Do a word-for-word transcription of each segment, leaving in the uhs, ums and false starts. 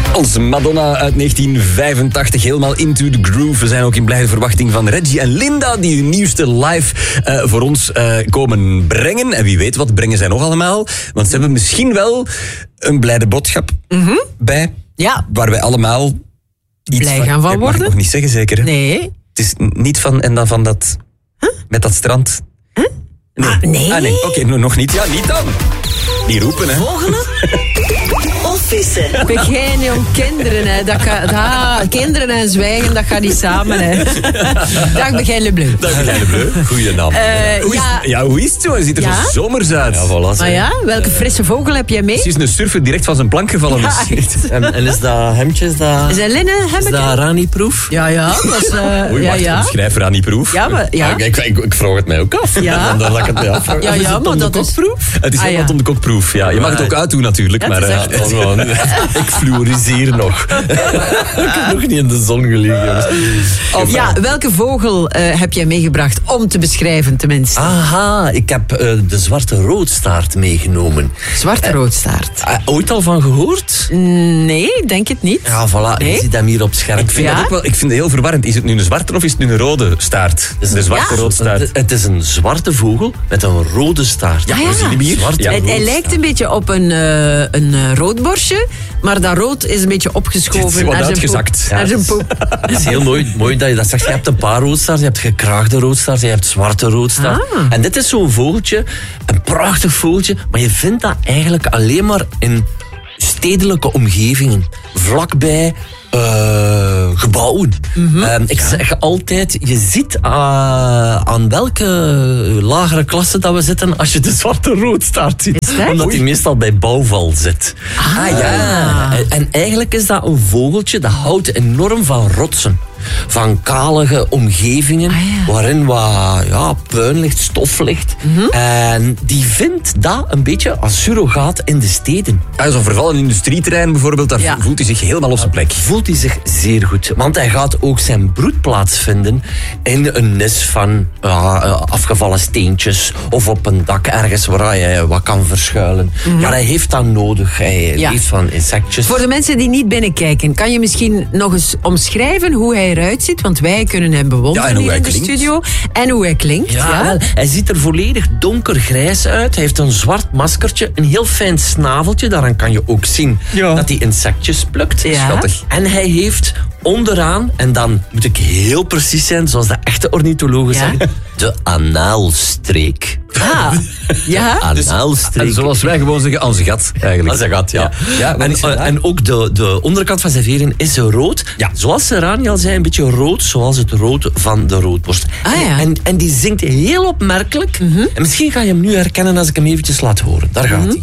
Als Madonna uit negentien vijfentachtig, helemaal into the groove. We zijn ook in blijde verwachting van Reggie en Linda, die hun nieuwste live uh, voor ons uh, komen brengen. En wie weet wat brengen zij nog allemaal. Want ze hebben misschien wel een blijde boodschap mm-hmm. bij. Ja. Waar wij allemaal iets blij gaan van ik worden. Mag ik nog niet zeggen, zeker? Hè? Nee. Het is niet van en dan van dat... Huh? Met dat strand. Huh? Nee. Ah, nee. Ah, nee. Oké, okay, nog niet. Ja, niet dan. Die roepen, hè. Volgende. Of vissen. Begin om kinderen, hè. Dat gaat, dat, kinderen en zwijgen, dat gaat niet samen, hè. Dag Begin Le Bleu. Dag Begin Le Bleu. Goeie naam. Uh, hoe ja. Is, ja, hoe is het zo? Hij ziet er ja? zo zomers uit. Ja, voilà, maar ja, welke frisse vogel heb jij mee? Het is een surfer direct van zijn plank gevallen. Ja, en, en is dat hemdje, is dat... Is dat linnen hemmetje? Is dat Rani-proef? Ja, ja. Dat is, uh, Oei, ja, wacht, ja. schrijf Rani-proef. Ja, maar... Ja. Ik, ik, ik vraag het mij ook af. Ja. Dan dat ik het mij afvraag. Ja, ja, maar dat is... Het is ah, helemaal ja. om de kokproef. Ja, je mag het ook uitdoen natuurlijk. Ja, maar, het uh, ik fluoriseer nog. Ik heb nog niet in de zon gelegen, jongens. Of, ja, welke vogel uh, heb jij meegebracht om te beschrijven tenminste? Aha, ik heb uh, de zwarte roodstaart meegenomen. Zwarte roodstaart. Uh, uh, ooit al van gehoord? Nee, denk het niet. Ja, voilà. Nee? Je ziet hem hier op scherm. Ik vind, ja? dat ook wel, ik vind het heel verwarrend. Is het nu een zwarte of is het nu een rode staart? Is de zwarte ja? roodstaart. Het, het is een zwarte vogel met een rode staart. Ja, ja. We zien hem hier. Zwarte ja, hij lijkt een beetje op een, uh, een uh, roodborstje, maar dat rood is een beetje opgeschoven naar zijn, uitgezakt. Ja, naar zijn poep. Het is heel mooi, mooi dat je dat zegt. Je hebt een paar roodstaarten, je hebt gekraagde roodstaarten, je hebt zwarte roodstaart. Ah. En dit is zo'n vogeltje, een prachtig vogeltje, maar je vindt dat eigenlijk alleen maar in stedelijke omgevingen. Vlakbij Uh, gebouwen. Mm-hmm. Uh, ik ja. zeg altijd, je ziet uh, aan welke lagere klasse dat we zitten als je de zwarte roodstaart ziet. Omdat hij meestal bij bouwval zit. Ah, uh, ja. En, en eigenlijk is dat een vogeltje dat houdt enorm van rotsen. Van kalige omgevingen, ah, ja. waarin wat ja, puin ligt, stof ligt. Mm-hmm. En die vindt dat een beetje als surrogaat in de steden. Ja, zo'n vervallen industrieterrein bijvoorbeeld, daar ja. voelt hij zich helemaal op zijn plek. Voelt hij zich zeer goed. Want hij gaat ook zijn broedplaats vinden in een nis van uh, afgevallen steentjes of op een dak ergens waar hij wat kan verschuilen. Mm-hmm. Maar hij heeft dat nodig. Hij ja. leeft van insectjes. Voor de mensen die niet binnenkijken, kan je misschien nog eens omschrijven hoe hij eruit ziet? Want wij kunnen hem bewonderen ja, hier in de klinkt. studio. En hoe hij klinkt. Ja, ja. Wel, hij ziet er volledig donkergrijs uit. Hij heeft een zwart maskertje, een heel fijn snaveltje. Daaraan kan je ook zien ja. dat hij insectjes plukt. Ja. Schattig. En hij heeft onderaan, en dan moet ik heel precies zijn, zoals de echte ornithologen ja. zeggen, de anaalstreek. Ah, ja. De anaalstreek. Dus, zoals wij gewoon zeggen, aan zijn gat eigenlijk. Aan zijn gat, ja. ja. ja en, uh, en ook de, de onderkant van zijn veren is rood. Ja. Zoals Serrani al zei, een beetje rood, zoals het rood van de roodborst. Ah, ja. en, en die zingt heel opmerkelijk. Mm-hmm. En misschien ga je hem nu herkennen als ik hem eventjes laat horen. Daar gaat mm-hmm. hij.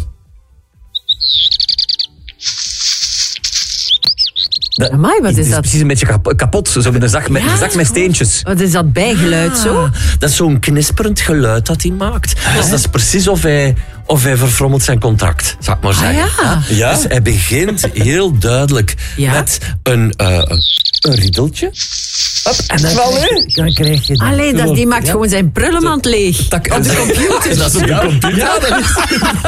De, Amai, wat is, is dat? Precies een beetje kapot, zo met een zak met, ja, zak met steentjes. Wat is dat bijgeluid ah, zo? Dat is zo'n knisperend geluid dat hij maakt. Ah, dus dat is precies of hij, of hij verfrommelt zijn contract, zou ik maar ah, zeggen. Ja. Ja? Dus hij begint heel duidelijk ja? met een, uh, een, een riedeltje. Hop, en dan, Wel, krijg, dan krijg je... Allee, dat, die maakt ja? gewoon zijn prullenmand leeg. Tak, op de computer. Dat is op de computer. Ja, dat is...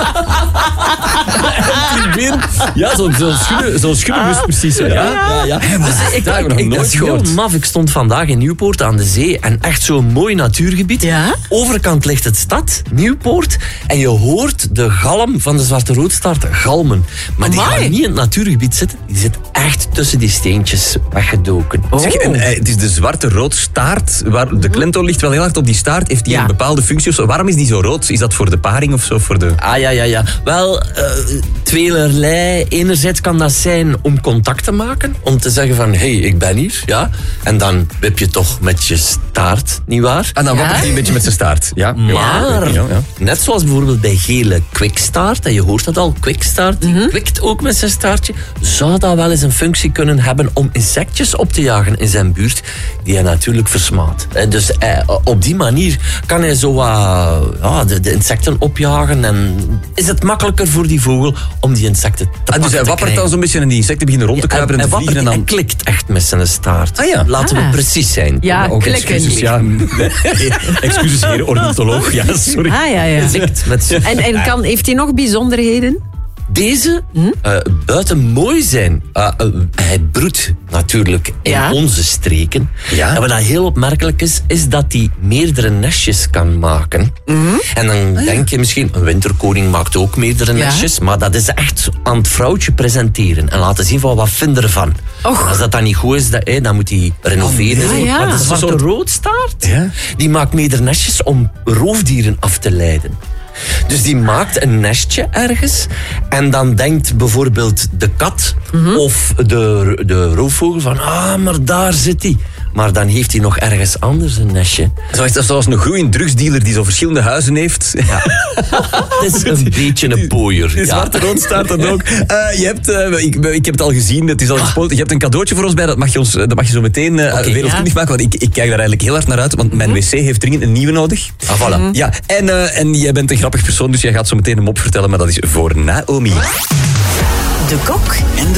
ja, zo'n zo schudde, zo schuddenbus ah, precies. Zo. Ja, ja, ja. ja. Dus ik, ik, ik, ik, dat is heel maf. Ik stond vandaag in Nieuwpoort aan de zee en echt zo'n mooi natuurgebied. Ja? Overkant ligt het stad, Nieuwpoort, en je hoort de galm van de zwarte roodstaart galmen. Maar Amai. Die gaat niet in het natuurgebied zitten, die zit echt tussen die steentjes weggedoken. Oh. Zeg, en, het is de zwarte roodstaart, waar de klemtoon ligt wel heel hard op die staart. Heeft die ja. een bepaalde functie? Waarom is die zo rood? Is dat voor de paring of zo? Voor de... Ah ja, ja, ja. Wel, uh, tweelerlei. Enerzijds kan dat zijn om contact te maken. Om te zeggen van, hé, hey, ik ben hier. Ja? En dan wip je toch met je staart, nietwaar? En dan ja? wappert hij een beetje met zijn staart. Ja. Maar, ja, ja. net zoals bijvoorbeeld bij gele kwikstaart, en je hoort dat al, kwikstaart, die mm-hmm. kwikt ook met zijn staartje, zou dat wel eens een functie kunnen hebben om insectjes op te jagen in zijn buurt, die hij natuurlijk versmaadt. Dus eh, op die manier kan hij zo uh, ja, de, de insecten opjagen en is het makkelijker voor die vogel om die insecten te pakken. Ah, dus hij wappert dan zo'n beetje en die insecten beginnen rond te kruipen ja, en, en te vliegen. En dan... Hij klikt echt met zijn staart. Ah, ja. Laten ah. we precies zijn. Ja, ook klikken. Excuses, ja. Nee, excuses heer ornitholoog. Ja, sorry. Ah, ja, ja. Met en en kan, heeft hij nog bijzonderheden? Deze, uh, buiten mooi zijn, uh, uh, hij broedt natuurlijk in Ja. onze streken. Ja. En wat dat heel opmerkelijk is, is dat hij meerdere nestjes kan maken. En dan denk je misschien, een winterkoning maakt ook meerdere Ja. nestjes, maar dat is echt aan het vrouwtje presenteren en laten zien van wat vind je ervan. Och. Als dat dan niet goed is, dat, hey, dan moet hij renoveren. Oh, ja, ja. Maar de Dat is zwarte een soort- roodstaart, Ja. die maakt meerdere nestjes om roofdieren af te leiden. Dus die maakt een nestje ergens en dan denkt bijvoorbeeld de kat of de, de roofvogel van, ah, maar daar zit hij. Maar dan heeft hij nog ergens anders een nestje. Zo echt zoals een groeiend drugsdealer die zo verschillende huizen heeft. Ja. Het is een beetje een pooier. Die Ja. zwarte roodstaart dat ook. Uh, je hebt, uh, ik, ik heb het al gezien, het is al gespoten. Je hebt een cadeautje voor ons bij, dat mag je, ons, dat mag je zo meteen uh, Oké, wereldkundig maken. Want ik, ik kijk daar eigenlijk heel hard naar uit, want mijn wc heeft dringend een nieuwe nodig. Ah, voilà. Ja, en, uh, en jij bent een grappig persoon, dus jij gaat zo meteen een mop vertellen, maar dat is voor Naomi. De Kok en de